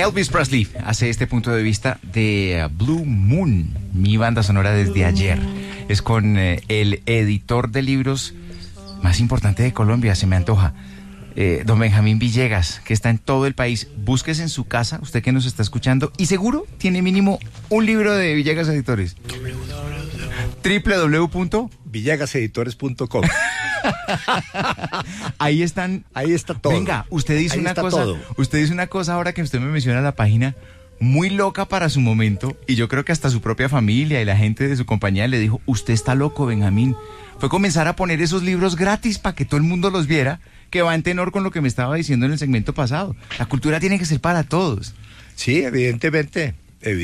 Elvis Presley hace este punto de vista de Blue Moon, mi banda sonora desde ayer. Es con el editor de libros más importante de Colombia, se me antoja. Don Benjamín Villegas, que está en todo el país. Búsquese en su casa, usted que nos está escuchando, y seguro tiene mínimo un libro de Villegas Editores. www.villegaseditores.com. Ahí está todo. Venga, usted dice ahí una está cosa. Todo. Usted dice una cosa ahora que usted me menciona la página, muy loca para su momento, y yo creo que hasta su propia familia y la gente de su compañía le dijo: usted está loco, Benjamín. Fue comenzar a poner esos libros gratis para que todo el mundo los viera, que va en tenor con lo que me estaba diciendo en el segmento pasado. La cultura tiene que ser para todos. Sí, evidentemente,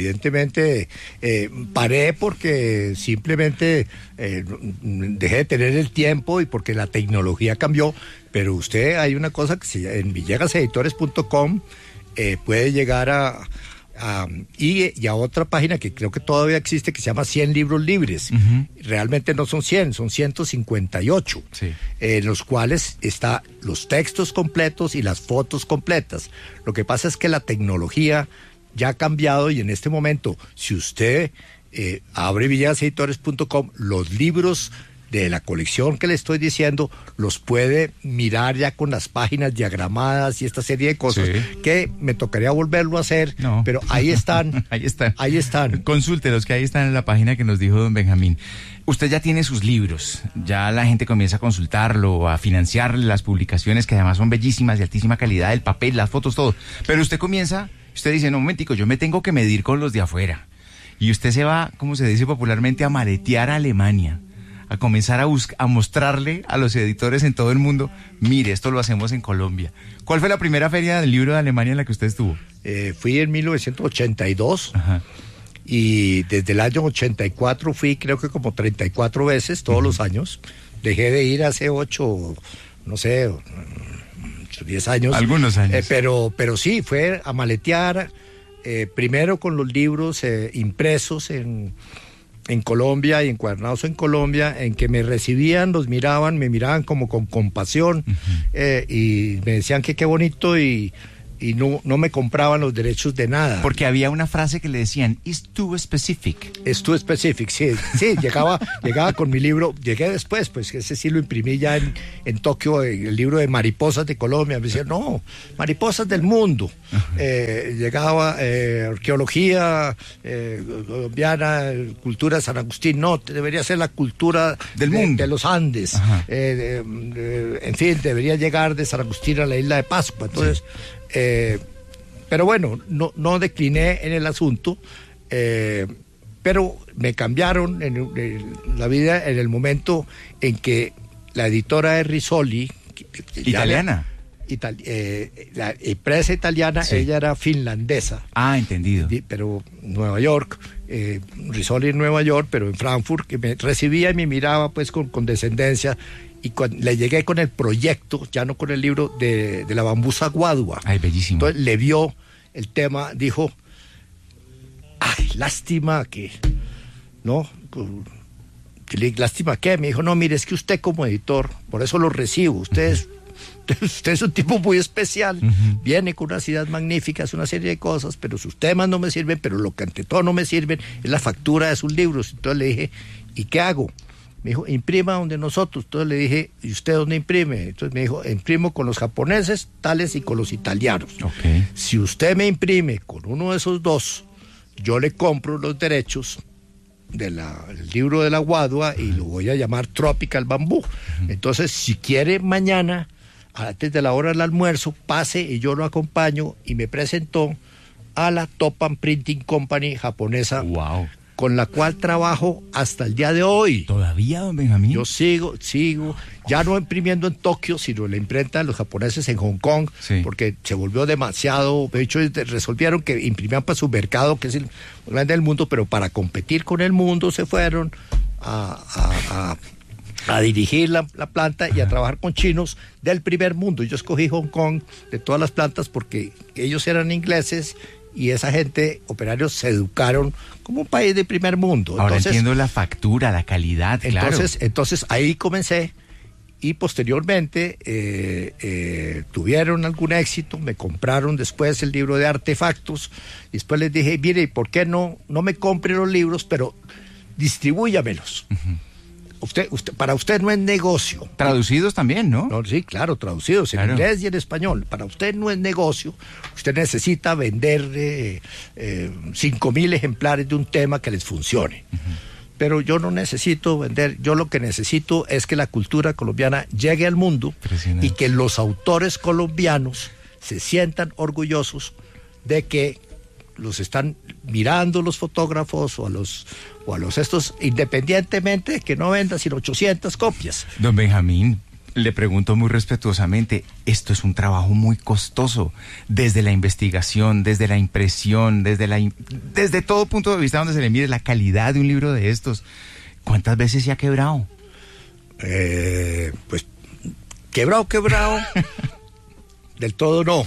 paré porque simplemente dejé de tener el tiempo y porque la tecnología cambió, pero usted, hay una cosa que en villegaseditores.com puede llegar y a otra página que creo que todavía existe, que se llama 100 libros libres. Uh-huh. Realmente no son 100, son 158, sí. Los cuales está los textos completos y las fotos completas. Lo que pasa es que la tecnología ya ha cambiado, y en este momento, si usted abre villegaseditores.com, los libros de la colección que le estoy diciendo los puede mirar ya con las páginas diagramadas y esta serie de cosas, sí, que me tocaría volverlo a hacer, no, pero ahí están. Ahí están. Consúltelos, que ahí están en la página que nos dijo don Benjamín. Usted ya tiene sus libros, ya la gente comienza a consultarlo, a financiarle las publicaciones, que además son bellísimas, de altísima calidad, el papel, las fotos, todo. Pero usted dice: no, un momentico, yo me tengo que medir con los de afuera. Y usted se va, como se dice popularmente, a maletear a Alemania, a comenzar a mostrarle a los editores en todo el mundo: mire, esto lo hacemos en Colombia. ¿Cuál fue la primera feria del libro de Alemania en la que usted estuvo? Fui en 1982. Ajá. Y desde el año 84 fui, creo que como 34 veces, todos los años. Dejé de ir hace 10 años. Algunos años. Pero sí, fue a maletear, primero con los libros impresos en Colombia y encuadernados en Colombia, en que me recibían, me miraban como con compasión, uh-huh, y me decían que qué bonito, y no me compraban los derechos de nada. Porque había una frase que le decían: "It's too specific". It's too specific, sí, llegaba con mi libro, llegué después, pues ese sí lo imprimí ya en Tokio, el libro de Mariposas de Colombia. Me decían: no, Mariposas del Mundo. Uh-huh. Llegaba arqueología colombiana, cultura de San Agustín. No, debería ser la cultura del mundo, de los Andes. Uh-huh. En fin, debería llegar de San Agustín a la isla de Pascua. Entonces, sí. Pero bueno, no decliné en el asunto, pero me cambiaron en la vida en el momento en que la editora de Rizzoli, italiana, la empresa italiana, sí, ella era finlandesa. Ah, entendido. Pero Nueva York, Rizzoli en Nueva York, pero en Frankfurt, que me recibía y me miraba pues con descendencia. Y cuando le llegué con el proyecto, ya no con el libro, de la bambusa guadua. Ay, bellísimo. Entonces le vio el tema, dijo: ay, lástima que, ¿no? Lástima que, me dijo: no, mire, es que usted como editor, por eso lo recibo, usted es un tipo muy especial, uh-huh, viene con unas ideas magníficas, una serie de cosas, pero sus temas no me sirven, pero lo que ante todo no me sirven es la factura de sus libros. Entonces le dije: ¿y qué hago? Me dijo: imprima donde nosotros. Entonces le dije: ¿y usted dónde imprime? Entonces me dijo: imprimo con los japoneses, tales, y con los italianos. Okay. Si usted me imprime con uno de esos dos, yo le compro los derechos del libro de la guadua, uh-huh, y lo voy a llamar Tropical Bamboo. Uh-huh. Entonces, si quiere, mañana, antes de la hora del almuerzo, pase y yo lo acompaño. Y me presentó a la Topan Printing Company japonesa. Wow. Con la cual trabajo hasta el día de hoy. ¿Todavía, don Benjamín? Yo sigo, ya no imprimiendo en Tokio, sino la imprenta de los japoneses en Hong Kong, sí, porque se volvió demasiado. De hecho, resolvieron que imprimían para su mercado, que es el más grande del mundo, pero para competir con el mundo se fueron a dirigir la planta y a trabajar con chinos del primer mundo. Yo escogí Hong Kong de todas las plantas porque ellos eran ingleses, y esa gente, operarios, se educaron como un país de primer mundo. Ahora entiendo la factura, la calidad, claro. Entonces ahí comencé, y posteriormente tuvieron algún éxito, me compraron después el libro de Artefactos, y después les dije, mire, ¿y por qué no me compre los libros, pero distribúyamelos? Para usted no es negocio. Traducidos también, ¿no? No, sí, claro, traducidos en inglés y en español. Para usted no es negocio. Usted necesita vender 5,000 ejemplares de un tema que les funcione. Pero yo no necesito vender. Yo lo que necesito es que la cultura colombiana llegue al mundo y que los autores colombianos se sientan orgullosos de que los están mirando los fotógrafos o a los estos, independientemente de que no vendan sino 800 copias. Don Benjamín, le pregunto muy respetuosamente, esto es un trabajo muy costoso, desde la investigación, desde la impresión, desde todo punto de vista donde se le mire la calidad de un libro de estos. ¿Cuántas veces se ha quebrado? Pues, quebrado. Del todo no.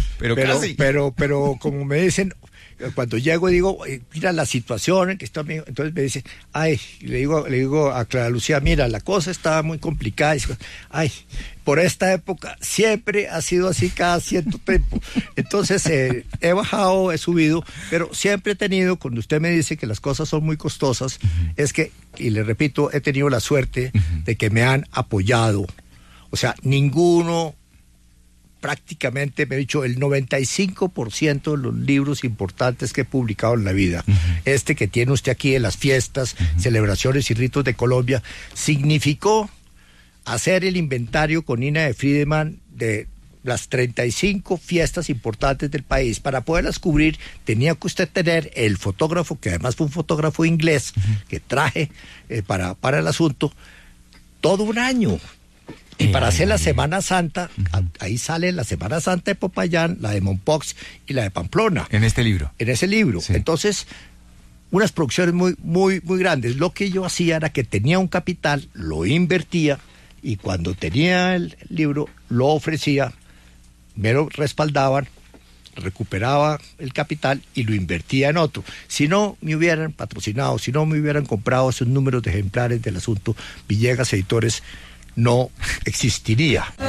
Pero como me dicen, cuando llego digo, mira la situación en que está, entonces me dicen, le digo a Clara Lucía, mira, la cosa está muy complicada, por esta época siempre ha sido así cada cierto tiempo. Entonces he bajado, he subido, pero siempre he tenido, cuando usted me dice que las cosas son muy costosas, es que, y le repito, he tenido la suerte de que me han apoyado. O sea, ninguno, prácticamente, me he dicho, el 95% de los libros importantes que he publicado en la vida, que tiene usted aquí de las fiestas, celebraciones y ritos de Colombia, significó hacer el inventario con Nina de Friedemann de las 35 fiestas importantes del país. Para poderlas cubrir tenía que usted tener el fotógrafo, que además fue un fotógrafo inglés, que traje para el asunto, todo un año. Y para hacer la Semana Santa, ahí sale la Semana Santa de Popayán, la de Mompox y la de Pamplona. En este libro. En ese libro. Sí. Entonces, unas producciones muy, muy, muy grandes. Lo que yo hacía era que tenía un capital, lo invertía, y cuando tenía el libro, lo ofrecía, me lo respaldaban, recuperaba el capital y lo invertía en otro. Si no me hubieran patrocinado, si no me hubieran comprado esos números de ejemplares del asunto, Villegas Editores no existiría.